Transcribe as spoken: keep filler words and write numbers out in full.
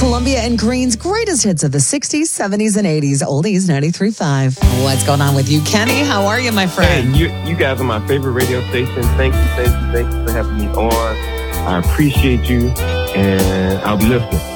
Columbia and Green's greatest hits of the sixties, seventies, and eighties. Oldies ninety-three point five. What's going on with you, Kenny? How are you, my friend? Hey, you, you guys are my favorite radio station. Thank you, thank you, thank you for having me on. I appreciate you, and I'll be listening.